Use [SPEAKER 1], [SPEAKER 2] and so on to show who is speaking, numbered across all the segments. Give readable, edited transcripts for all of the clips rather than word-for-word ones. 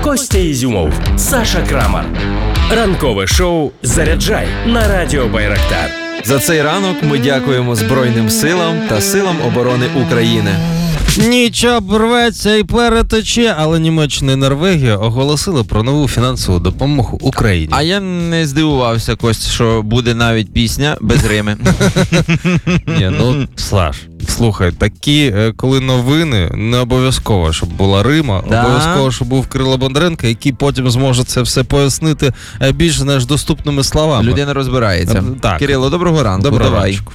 [SPEAKER 1] Костя Ізюмов, Саша Крамар. Ранкове шоу «Заряджай» на радіо Байрактар.
[SPEAKER 2] За цей ранок ми дякуємо Збройним силам та силам оборони України.
[SPEAKER 3] Ніч обрветься і перетече, але Німеччина і Норвегія оголосили про нову фінансову допомогу Україні.
[SPEAKER 2] А я не здивувався, Кость, що буде навіть пісня без рими.
[SPEAKER 3] Ні, ну, Саш, слухай, такі, коли новини, не обов'язково, щоб була Рима, обов'язково, щоб був Кирило Бондаренко, який потім зможе це все пояснити більш ніж доступними словами.
[SPEAKER 2] Людина розбирається.
[SPEAKER 3] Так.
[SPEAKER 2] Кирило, доброго ранку.
[SPEAKER 3] Доброго
[SPEAKER 2] ранку.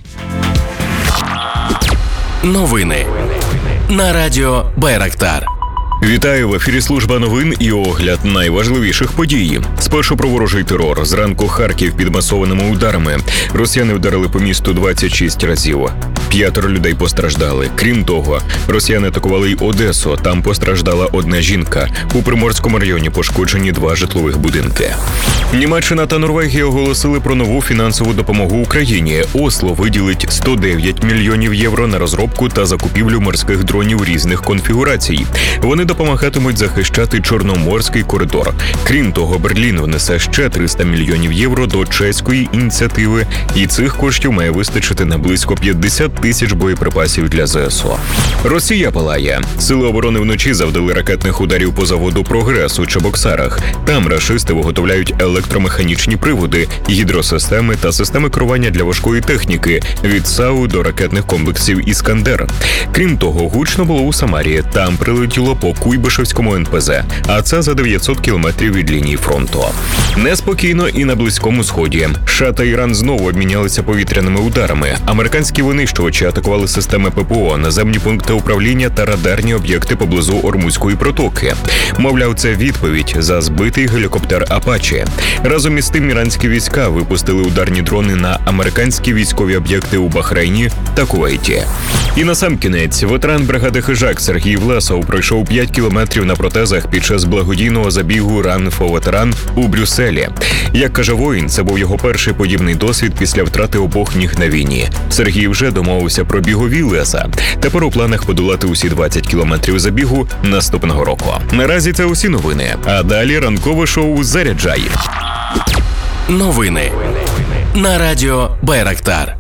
[SPEAKER 1] Новини на радіо Байрактар.
[SPEAKER 4] Вітаю, в ефірі служба новин і огляд найважливіших подій. Спершу про ворожий терор. Зранку Харків під масованими ударами. Росіяни вдарили по місту 26 разів. 5 людей постраждали. Крім того, росіяни атакували й Одесу. Там постраждала одна жінка. У Приморському районі пошкоджені 2 житлових будинки. Німеччина та Норвегія оголосили про нову фінансову допомогу Україні. Осло виділить 109 мільйонів євро на розробку та закупівлю морських дронів різних конфігурацій. Вони допомагатимуть захищати Чорноморський коридор. Крім того, Берлін внесе ще 300 мільйонів євро до чеської ініціативи, і цих коштів має вистачити на близько 50 тисяч боєприпасів для ЗСУ. Росія палає. Сили оборони вночі завдали ракетних ударів по заводу «Прогрес» у Чебоксарах. Там рашисти виготовляють електромеханічні приводи, гідросистеми та системи керування для важкої техніки від САУ до ракетних комплексів «Іскандер». Крім того, гучно було у Самарі. Там прилетіло по Куйбишевському НПЗ, а це за 900 кілометрів від лінії фронту. Неспокійно і на Близькому Сході. США та Іран знову обмінялися повітряними ударами. Американські винищувачі атакували системи ППО, наземні пункти управління та радарні об'єкти поблизу Ормузької протоки. Мовляв, це відповідь за збитий гелікоптер «Апачі». Разом із тим іранські війська випустили ударні дрони на американські військові об'єкти у Бахрейні та Кувейті. І насамкінець, ветеран бригади «Хижак» Сергій Власов пройшов 5 кілометрів на протезах під час благодійного забігу «Run for Veteran» у Брюсселі. Як каже воїн, це був його перший подібний досвід після втрати обох ніг на війні. Сергій вже домовився про бігові леса. Тепер у планах подолати усі 20 кілометрів забігу наступного року. Наразі це усі новини. А далі ранкове шоу «Заряджай».
[SPEAKER 1] Новини на радіо Байрактар.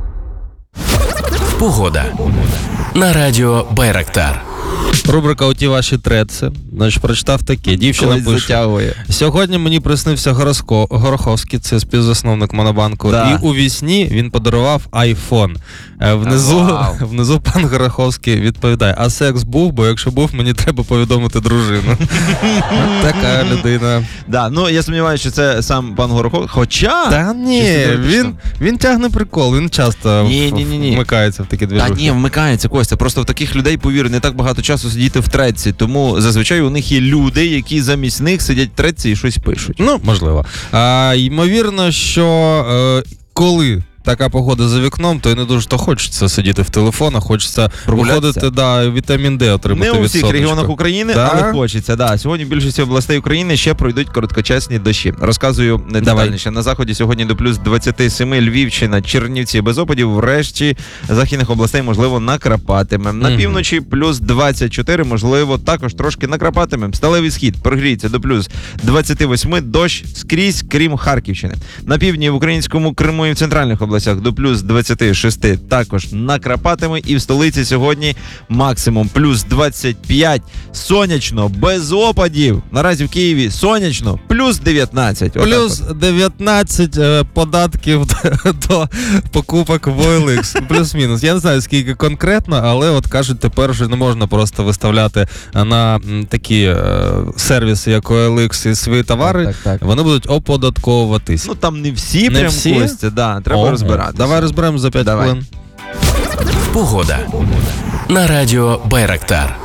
[SPEAKER 1] Погода на радіо Байрактар.
[SPEAKER 3] Рубрика «Оті ваші треци». Значить, прочитав таке. Дівчина пише.
[SPEAKER 2] Затягує.
[SPEAKER 3] Сьогодні мені приснився Гороховський, це співзасновник Монобанку.
[SPEAKER 2] Да.
[SPEAKER 3] І у вісні він подарував айфон. Внизу пан Гороховський відповідає: а секс був, бо якщо був, мені треба повідомити дружину. Така людина.
[SPEAKER 2] Да, ну я сумніваюся, що це сам пан Гороховський. Хоча...
[SPEAKER 3] Та ні, він тягне прикол, він часто вмикається в такі движухи.
[SPEAKER 2] Та ні, вмикається, Костя. Просто в таких людей, повір, не так багато часу сидіти в треці, тому зазвичай у них є люди, які замість них сидять в треці і щось пишуть.
[SPEAKER 3] Ну, можливо. Ймовірно, що коли така погода за вікном, то і не дуже хочеться сидіти в телефонах, хочеться виходити, вітамін Д отримати від сонечка.
[SPEAKER 2] Не у всіх регіонах України, але хочеться. Да. Сьогодні в більшості областей України ще пройдуть короткочасні дощі. Розказую детальніше. На заході сьогодні до плюс 27, Львівщина, Чернівці без опадів, врешті західних областей, можливо, накрапатиме. На півночі плюс 24, можливо, також трошки накрапатиме. Сталевий схід прогріється до плюс 28, дощ скрізь, крім Харківщини. На півдні в українському Криму і в центральних областях до плюс 26 також накрапатиме. І в столиці сьогодні максимум плюс 25, сонячно, без опадів. Наразі в Києві сонячно, плюс 19.
[SPEAKER 3] Плюс 19 податків до покупок в OLX. Плюс-мінус. Я не знаю, скільки конкретно, але от кажуть, тепер вже не можна просто виставляти на такі сервіси, як OLX, і свої товари. Так. Вони будуть оподатковуватись.
[SPEAKER 2] Ну там не всі, прям Костя, да, треба розбиратися.
[SPEAKER 3] Давай розберемо за 5 хвилин.
[SPEAKER 1] Погода на радіо Байрактар.